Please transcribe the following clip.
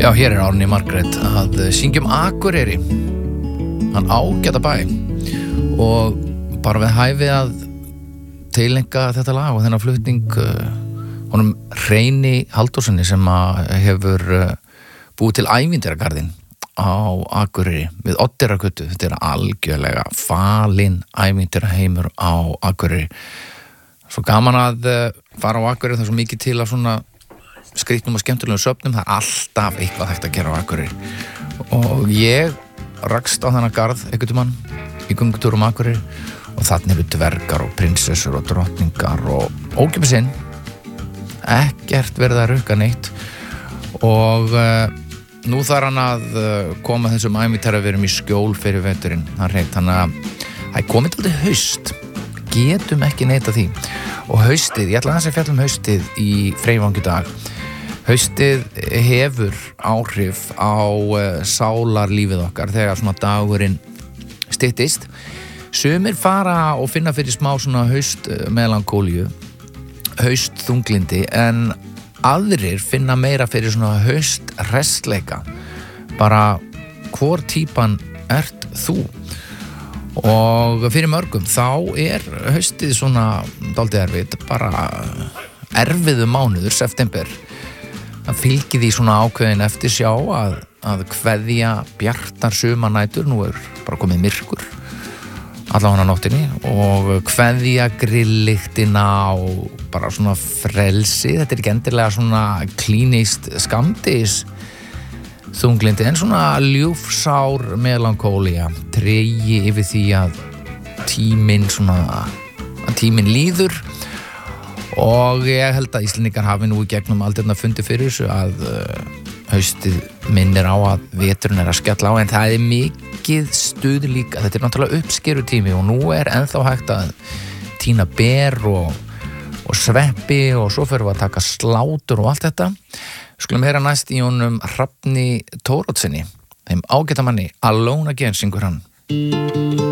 Já, hér Árni Margrét að syngjum Akureyri, hann ágæta bæ og bara við hæfi að tileinka þetta lag og þennan flutning honum Hreini Halldórssoni sem hefur búið til ævintýragarðinn á Akureyri við Oddeyrargötu. Þetta algjörlega falinn ævintýraheimur á Akureyri. Svo gaman að fara á Akureyri, það er svo mikið til af svona skrýtnum og skemmtilegum söfnum, það alltaf eitthvað hægt að gera á Akureyri. Og ég rakst á þennan garð einhvern tímann í göngutúrum Akureyri og þarna eru dvergar og prinsessur og drottningar og ókeypis inn, ekkert verið að rukka neitt og nú þarf hann að koma þessum ævintýraverum í skjól fyrir veturinn, þannig að það er komið aldrei haust, getum ekki neita því. Og haustið, ég ætla aðeins að fjalla haustið í Freyvangi dag. Haustið hefur áhrif á sálarlífið okkar þegar svona dagurinn styttist. Sumir fara og finna fyrir smá svona haustmelankólíu, haustþunglindi, en aðrir finna meira fyrir svona haustrestleika. Bara hvor típan ert þú? Og fyrir mörgum þá haustið svona dálítið erfitt, bara erfiðu mánuður, september. Það fylgir því svona ákveðin eftir sjá að kveðja bjartar sumarnætur, nú bara komið myrkur allavega á nóttinni, og kveðja grillyktina og bara svona frelsi. Þetta ekki endilega svona klínist skammdegis þunglindi, en svona ljúfsár melankólía, tregi yfir því að tíminn líður. Og ég held að Íslendingar hafi nú í gegnum aldirna fundið fyrir þessu að haustið minnir á að veturinn að skella á, en það mikið stuð líka. Þetta náttúrulega uppskerutími og nú ennþá hægt að tína ber og sveppi og svo fyrir við að taka slátur og allt þetta. Skulum heyra næst í honum Hrafni Thoroddsenni, þeim ágæta manni, Alone Again syngur hann.